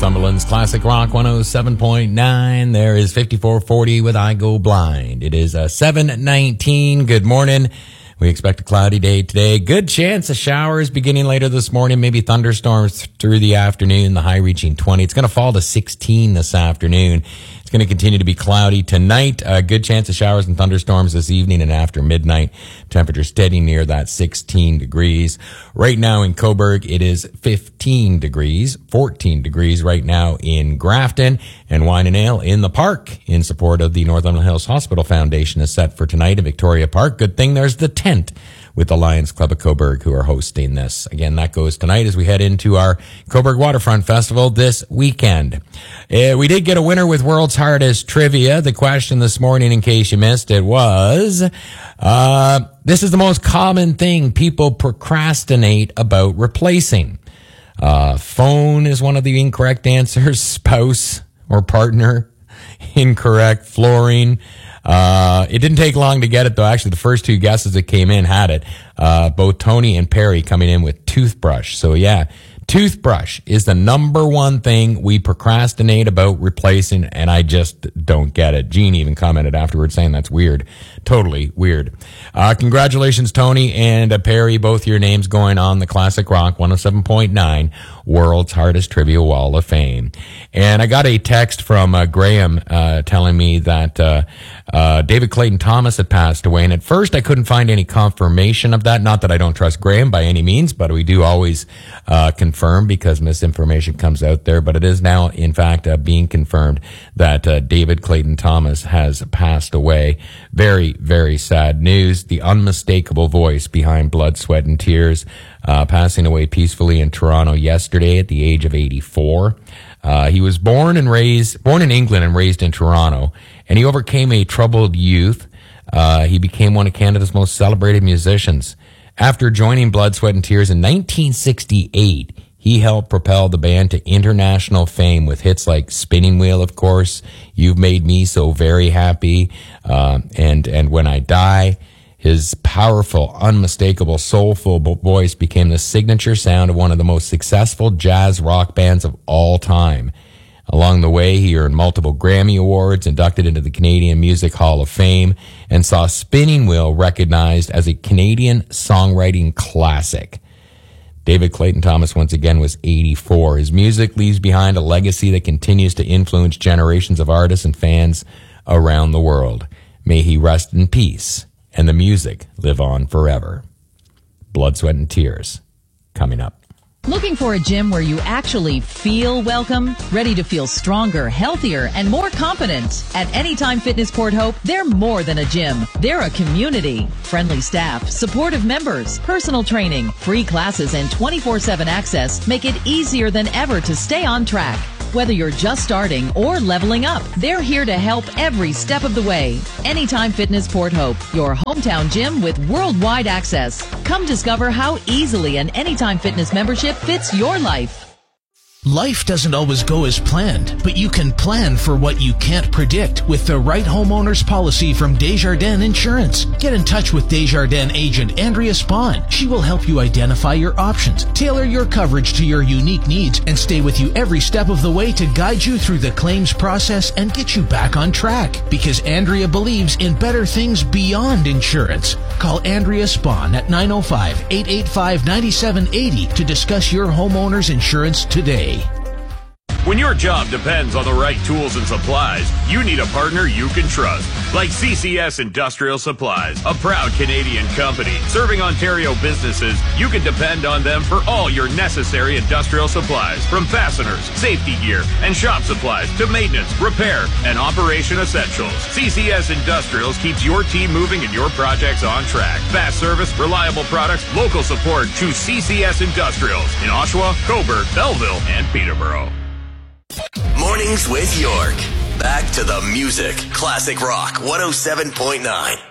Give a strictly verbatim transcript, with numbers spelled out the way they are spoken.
Northumberland's Classic Rock one oh seven point nine. There is fifty-four forty with I Go Blind. It is uh, seven nineteen. Good morning. We expect a cloudy day today. Good chance of showers beginning later this morning, maybe thunderstorms through the afternoon, the high reaching twenty. It's going to fall to sixteen this afternoon. It's going to continue to be cloudy tonight. A good chance of showers and thunderstorms this evening and after midnight. Temperature steady near that sixteen degrees. Right now in Cobourg, it is fifteen degrees, fourteen degrees right now in Grafton, and Wine and Ale in the Park in support of the Northumberland Hills Hospital Foundation is set for tonight in Victoria Park. Good thing there's the tent with the Lions Club of Cobourg who are hosting this. Again, that goes tonight as we head into our Cobourg Waterfront Festival this weekend. Uh, we did get a winner with World's Hardest Trivia. The question this morning, in case you missed it, was, uh, this is the most common thing people procrastinate about replacing. Uh, phone is one of the incorrect answers. Spouse or partner, incorrect. Flooring. Uh, it didn't take long to get it, though. Actually, the first two guesses that came in had it. Uh, both Tony and Perry coming in with toothbrush. So, yeah, toothbrush is the number one thing we procrastinate about replacing, and I just don't get it. Gene even commented afterwards saying that's weird. Totally weird. Uh, congratulations, Tony and uh, Perry. Both your names going on the Classic Rock one oh seven point nine World's Hardest Trivia Wall of Fame. And I got a text from uh, Graham uh, telling me that uh, uh, David Clayton Thomas had passed away. And at first I couldn't find any confirmation of that. Not that I don't trust Graham by any means, but we do always uh, confirm because misinformation comes out there. But it is now, in fact, uh, being confirmed that uh, David Clayton Thomas has passed away. Very, very sad news. The unmistakable voice behind Blood, Sweat, and Tears, uh, passing away peacefully in Toronto yesterday at the age of eighty-four. Uh, he was born and raised, born in England and raised in Toronto, and he overcame a troubled youth. Uh, he became one of Canada's most celebrated musicians. After joining Blood, Sweat, and Tears in nineteen sixty-eight, he helped propel the band to international fame with hits like Spinning Wheel, of course, You've Made Me So Very Happy, uh, and, and When I Die. His powerful, unmistakable, soulful voice became the signature sound of one of the most successful jazz rock bands of all time. Along the way, he earned multiple Grammy Awards, inducted into the Canadian Music Hall of Fame, and saw Spinning Wheel recognized as a Canadian songwriting classic. David Clayton Thomas, once again, was eighty-four. His music leaves behind a legacy that continues to influence generations of artists and fans around the world. May he rest in peace, and the music live on forever. Blood, Sweat, and Tears, coming up. Looking for a gym where you actually feel welcome? Ready to feel stronger, healthier, and more confident? At Anytime Fitness Port Hope, they're more than a gym. They're a community. Friendly staff, supportive members, personal training, free classes, and twenty-four seven access make it easier than ever to stay on track. Whether you're just starting or leveling up, they're here to help every step of the way. Anytime Fitness Port Hope, your hometown gym with worldwide access. Come discover how easily an Anytime Fitness membership fits your life. Life doesn't always go as planned, but you can plan for what you can't predict with the right homeowner's policy from Desjardins Insurance. Get in touch with Desjardins agent Andrea Spahn. She will help you identify your options, tailor your coverage to your unique needs, and stay with you every step of the way to guide you through the claims process and get you back on track. Because Andrea believes in better things beyond insurance. Call Andrea Spahn at nine oh five, eight eight five, nine seven eight oh to discuss your homeowner's insurance today. When your job depends on the right tools and supplies, you need a partner you can trust. Like C C S Industrial Supplies, a proud Canadian company serving Ontario businesses. You can depend on them for all your necessary industrial supplies, from fasteners, safety gear, and shop supplies to maintenance, repair, and operation essentials. C C S Industrials keeps your team moving and your projects on track. Fast service, reliable products, local support. Choose C C S Industrials in Oshawa, Cobourg, Belleville, and Peterborough. Mornings with York. Back to the music. Classic Rock one oh seven point nine.